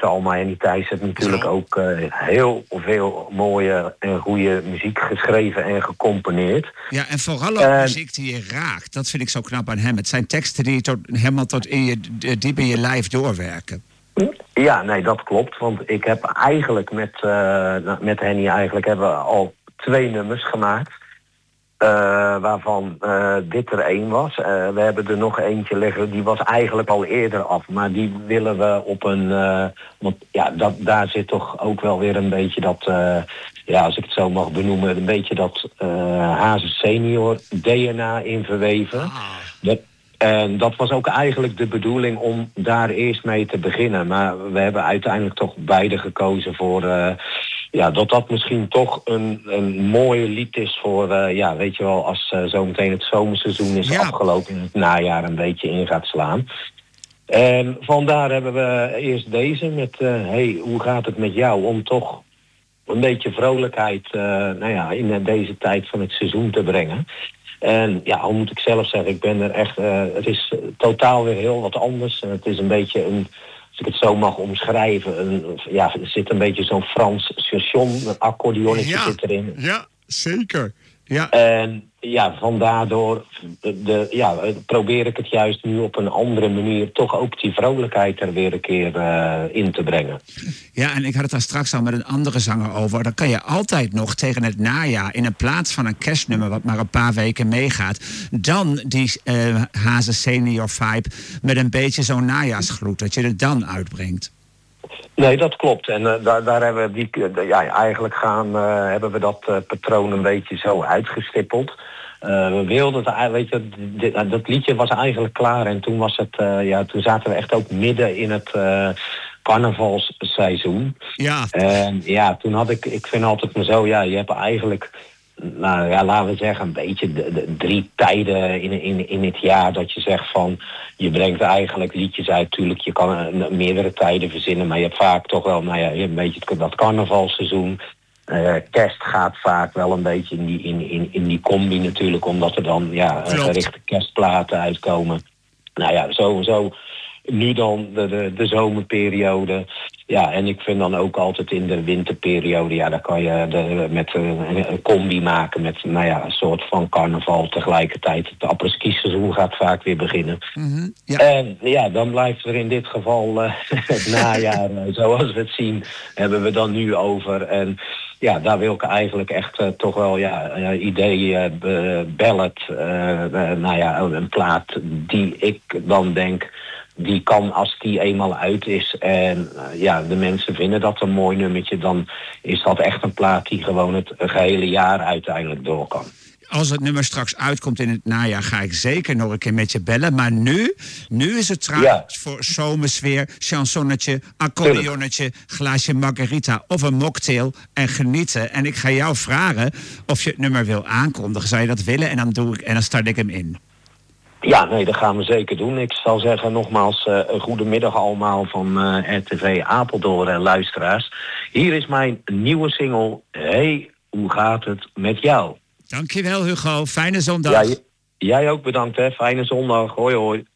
weten allemaal, Henny Thijs heeft natuurlijk ook heel veel mooie en goede muziek geschreven en gecomponeerd. Ja, en vooral ook muziek die je raakt. Dat vind ik zo knap aan hem. Het zijn teksten die helemaal tot diep in je lijf doorwerken. Ja, nee, dat klopt. Want ik heb eigenlijk met Henny hebben we al 2 nummers gemaakt. Waarvan dit er 1 was. We hebben er nog eentje liggen, die was eigenlijk al eerder af. Maar die willen we op een... want ja, daar zit toch ook wel weer een beetje dat... als ik het zo mag benoemen, een beetje dat Hazes senior DNA in verweven. En dat was ook eigenlijk de bedoeling om daar eerst mee te beginnen. Maar we hebben uiteindelijk toch beide gekozen voor... dat misschien toch een mooie lied is voor... weet je wel, als zometeen het zomerseizoen is afgelopen... en het najaar een beetje in gaat slaan. En vandaar hebben we eerst deze met... hoe gaat het met jou? Om toch een beetje vrolijkheid in deze tijd van het seizoen te brengen. En ja, al moet ik zelf zeggen, ik ben er echt... het is totaal weer heel wat anders. Het is een beetje een... Als ik het zo mag omschrijven, er zit een beetje zo'n Frans station, een accordeonnetje zit erin. Ja, zeker. Ja. En ja, vandaar probeer ik het juist nu op een andere manier toch ook die vrolijkheid er weer een keer in te brengen. Ja, en ik had het daar straks al met een andere zanger over. Dan kan je altijd nog tegen het najaar, in plaats van een kerstnummer wat maar een paar weken meegaat, dan die Hazes senior vibe met een beetje zo'n najaarsgloed, dat je het dan uitbrengt. Nee, dat klopt. En daar hebben we hebben we dat patroon een beetje zo uitgestippeld. We wilden dat liedje was eigenlijk klaar en toen was het, toen zaten we echt ook midden in het carnavalsseizoen. Ja. En toen had ik vind altijd maar zo, je hebt eigenlijk, laten we zeggen, een beetje de 3 tijden in het jaar dat je zegt van, je brengt eigenlijk liedjes uit. Tuurlijk, je kan meerdere tijden verzinnen, maar je hebt vaak toch wel, je hebt een beetje dat carnavalseizoen. Kerst gaat vaak wel een beetje in die combi natuurlijk, omdat er dan gerichte kerstplaten uitkomen. Sowieso nu dan de zomerperiode. Ja, en ik vind dan ook altijd in de winterperiode, daar kan je met een combi maken met een soort van carnaval tegelijkertijd. Het apres-ski-seizoen gaat vaak weer beginnen. Mm-hmm, ja. En dan blijft er in dit geval het najaar, zoals we het zien, hebben we dan nu over. En daar wil ik eigenlijk echt toch wel ballad, een plaat die ik dan denk, die kan, als die eenmaal uit is en de mensen vinden dat een mooi nummertje, dan is dat echt een plaat die gewoon het gehele jaar uiteindelijk door kan. Als het nummer straks uitkomt in het najaar, ga ik zeker nog een keer met je bellen. Maar nu is het trouwens voor zomersfeer, chansonnetje, accordeonnetje, glaasje margarita of een mocktail en genieten. En ik ga jou vragen of je het nummer wil aankondigen. Zou je dat willen? En dan start ik hem in. Ja, nee, dat gaan we zeker doen. Ik zal zeggen nogmaals, goedemiddag allemaal van RTV Apeldoorn luisteraars. Hier is mijn nieuwe single, Hey, hoe gaat het met jou? Dankjewel Hugo, fijne zondag. Ja, jij ook bedankt, hè. Fijne zondag, hoi hoi.